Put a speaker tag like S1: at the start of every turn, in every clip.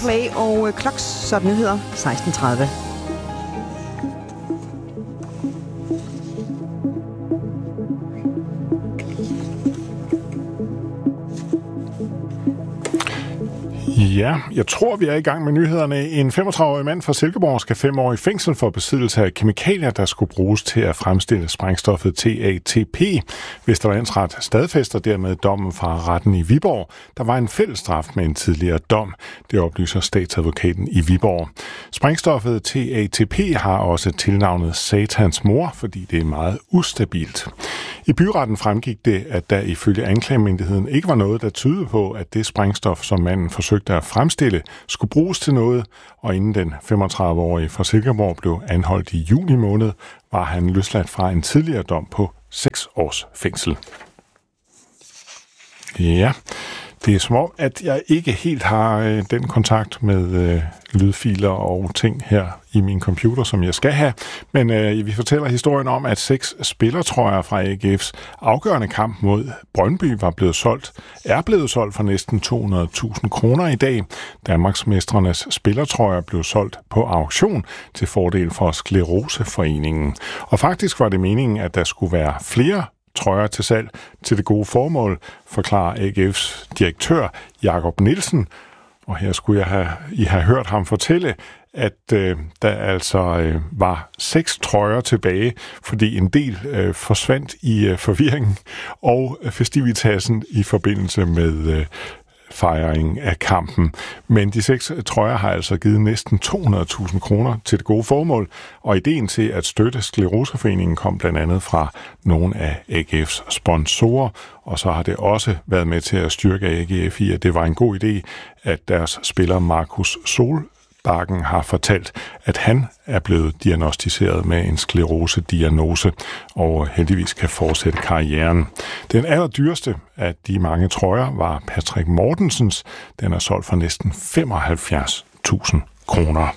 S1: Coldplay og Clocks, så den nyheder 16:30.
S2: Ja, jeg tror, vi er i gang med nyhederne. En 35-årig mand fra Silkeborg skal 5 år i fængsel for besiddelse af kemikalier, der skulle bruges til at fremstille sprængstoffet TATP. Vestre stadfæster dermed dommen fra retten i Viborg. Der var en fælles straf med en tidligere dom. Det oplyser statsadvokaten i Viborg. Sprængstoffet TATP har også tilnavnet Satans mor, fordi det er meget ustabilt. I byretten fremgik det, at der ifølge anklagemyndigheden ikke var noget, der tydede på, at det sprængstof, som manden forsøgte at fremstille, skulle bruges til noget, og inden den 35-årige fra Silkeborg blev anholdt i juni måned, var han løsladt fra en tidligere dom på 6 års fængsel. Ja, det er som om, at jeg ikke helt har den kontakt med lydfiler og ting her i min computer, som jeg skal have. Men vi fortæller historien om, at 6 spillertrøjer fra AGF's afgørende kamp mod Brøndby er blevet solgt for næsten 200.000 kroner i dag. Danmarksmestrenes spillertrøjer blev solgt på auktion til fordel for Skleroseforeningen. Og faktisk var det meningen, at der skulle være flere trøjer til salg til det gode formål, forklarer AGF's direktør Jakob Nielsen. Og her skulle I have hørt ham fortælle, at der altså var 6 trøjer tilbage, fordi en del forsvandt i forvirringen og festivitasen i forbindelse med fejringen af kampen. Men de 6 trøjer har altså givet næsten 200.000 kroner til det gode formål, og ideen til at støtte Skleroseforeningen kom blandt andet fra nogle af AGF's sponsorer, og så har det også været med til at styrke AGF i, at det var en god idé, at deres spiller Markus Solbakken har fortalt, at han er blevet diagnosticeret med en sklerosediagnose og heldigvis kan fortsætte karrieren. Den allerdyreste af de mange trøjer var Patrick Mortensens. Den er solgt for næsten 75.000 kroner.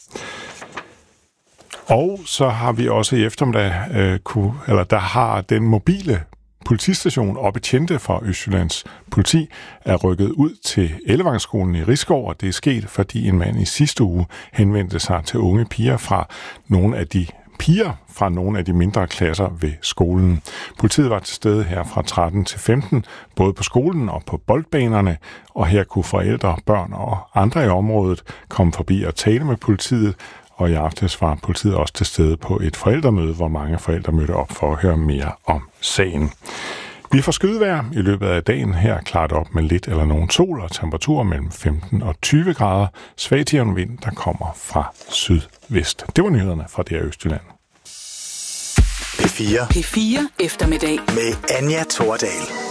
S2: Og så har vi også i eftermiddag, der har den mobile politistation og betjente fra Østjyllands politi er rykket ud til Ellevangsskolen i Risskov, og det er sket, fordi en mand i sidste uge henvendte sig til unge piger fra nogle af de mindre klasser ved skolen. Politiet var til stede her fra 13 til 15, både på skolen og på boldbanerne, og her kunne forældre, børn og andre i området komme forbi og tale med politiet, og i aftes var politiet også til stede på et forældremøde, hvor mange forældre mødte op for at høre mere om sagen. Vi får skydevejr i løbet af dagen her, klart op med lidt eller nogen sol og temperaturer mellem 15 og 20 grader. Svag til vind, der kommer fra sydvest. Det var nyhederne fra DR Østjylland.
S3: P4 eftermiddag med Anja Thordal.